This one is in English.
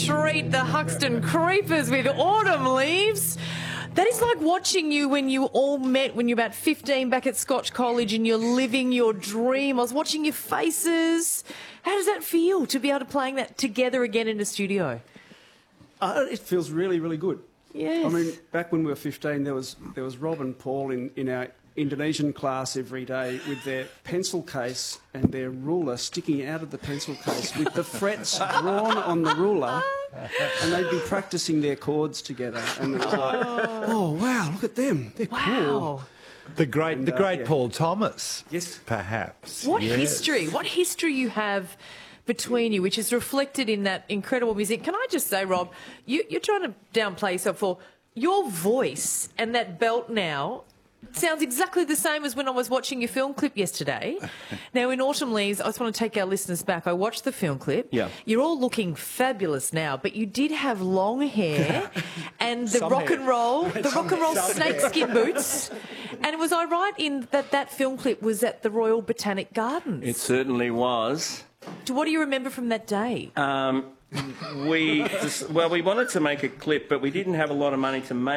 Treat the Huxton Creepers with Autumn Leaves. That is like watching you when you all met when you're about 15 back at Scotch College and you're living your dream. I was watching your faces. How does that feel to be able to playing that together again in a studio? It feels really, really good. Yes. I mean, back when we were 15, there was Rob and Paul in our Indonesian class every day with their pencil case and their ruler sticking out of the pencil case with the frets drawn on the ruler, and they'd be practising their chords together. And it was like, oh wow, look at them, they're cool. The great Paul Thomas. Yes, perhaps. What history you have between you, which is reflected in that incredible music. Can I just say, Rob, you're trying to downplay yourself for your voice and that belt now. Sounds exactly the same as when I was watching your film clip yesterday. Now, in Autumn Leaves, I just want to take our listeners back. I watched the film clip. Yeah. You're all looking fabulous now, but you did have long hair and the rock and roll snakeskin boots. And was I right in that film clip was at the Royal Botanic Gardens? It certainly was. What do you remember from that day? We wanted to make a clip, but we didn't have a lot of money to make